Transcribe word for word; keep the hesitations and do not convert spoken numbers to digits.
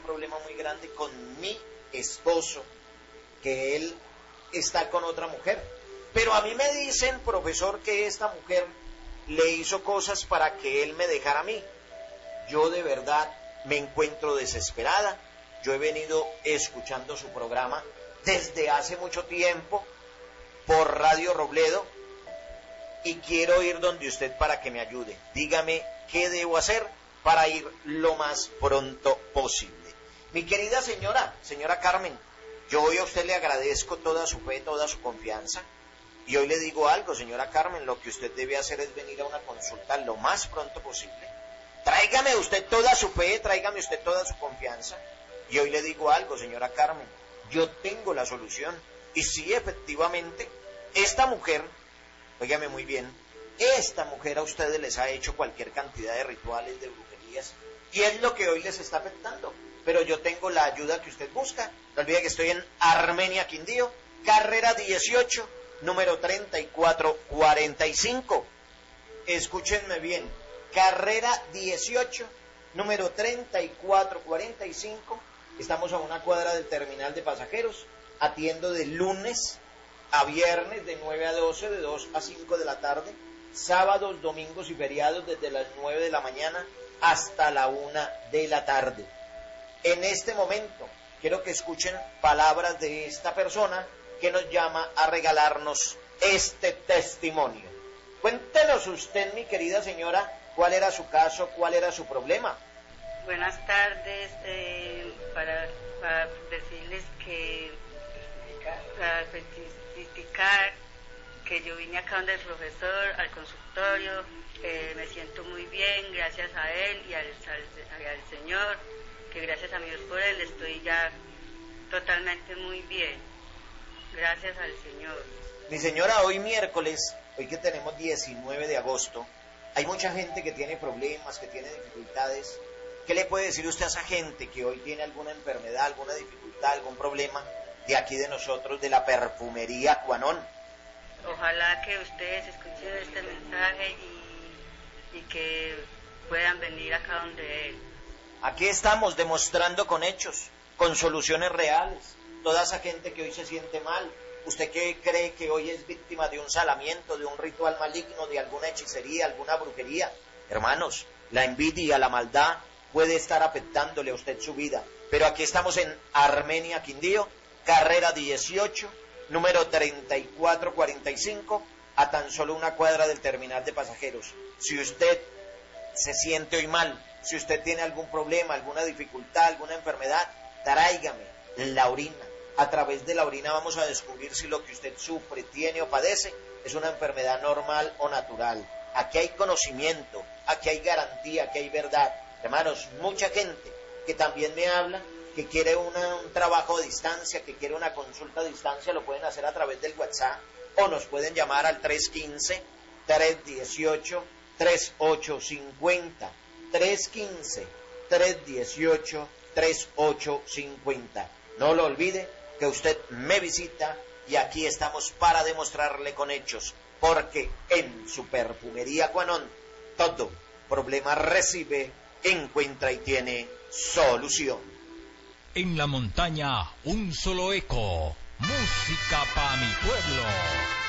problema muy grande con mi esposo, que él está con otra mujer. Pero a mí me dicen, profesor, que esta mujer le hizo cosas para que él me dejara a mí. Yo de verdad me encuentro desesperada. Yo he venido escuchando su programa desde hace mucho tiempo por Radio Robledo y quiero ir donde usted para que me ayude. Dígame qué debo hacer para ir lo más pronto posible. Mi querida señora, señora Carmen, yo hoy a usted le agradezco toda su fe, toda su confianza. Y hoy le digo algo, señora Carmen, lo que usted debe hacer es venir a una consulta lo más pronto posible. Tráigame usted toda su fe, tráigame usted toda su confianza. Y hoy le digo algo, señora Carmen, yo tengo la solución. Y sí, efectivamente, esta mujer, óigame muy bien, esta mujer a ustedes les ha hecho cualquier cantidad de rituales, de brujerías, y es lo que hoy les está afectando. Pero yo tengo la ayuda que usted busca. No olvide que estoy en Armenia, Quindío, carrera dieciocho, número treinta y cuatro cuarenta y cinco. Escúchenme bien, carrera dieciocho, número treinta y cuatro cuarenta y cinco. Estamos a una cuadra del terminal de pasajeros. Atiendo de lunes a viernes de nueve a doce, de dos a cinco de la tarde. Sábados, domingos y feriados desde las nueve de la mañana hasta la una de la tarde. En este momento quiero que escuchen palabras de esta persona que nos llama a regalarnos este testimonio. Cuéntenos usted, mi querida señora, cuál era su caso, cuál era su problema. Buenas tardes, eh, para, para decirles que, para certificar que yo vine acá donde el profesor, al consultorio, eh, me siento muy bien, gracias a él y al, al, al Señor, que gracias a Dios por él estoy ya totalmente muy bien. Gracias al Señor. Mi señora, hoy miércoles, hoy que tenemos diecinueve de agosto, hay mucha gente que tiene problemas, que tiene dificultades. ¿Qué le puede decir usted a esa gente que hoy tiene alguna enfermedad, alguna dificultad, algún problema de aquí de nosotros, de la perfumería Cuanón? Ojalá que ustedes escuchen este mensaje y, y que puedan venir acá donde él. Aquí estamos demostrando con hechos, con soluciones reales. Toda esa gente que hoy se siente mal, ¿usted qué cree que hoy es víctima de un salamiento, de un ritual maligno, de alguna hechicería, alguna brujería? Hermanos, la envidia, la maldad puede estar afectándole a usted su vida. Pero aquí estamos en Armenia, Quindío, carrera dieciocho, número treinta y cuatro cuarenta y cinco, a tan solo una cuadra del terminal de pasajeros. Si usted se siente hoy mal, si usted tiene algún problema, alguna dificultad, alguna enfermedad, tráigame la orina. A través de la orina vamos a descubrir si lo que usted sufre, tiene o padece es una enfermedad normal o natural. Aquí hay conocimiento, aquí hay garantía, aquí hay verdad. Hermanos, mucha gente que también me habla, que quiere una, un trabajo a distancia, que quiere una consulta a distancia, lo pueden hacer a través del WhatsApp o nos pueden llamar al tres uno cinco, tres uno ocho, tres ocho cinco cero, tres uno cinco, tres uno ocho, tres ocho cinco cero. No lo olvide que usted me visita y aquí estamos para demostrarle con hechos, porque en su perfumería Cuanón todo problema recibe, encuentra y tiene solución. En la montaña un solo eco, música pa' mi pueblo.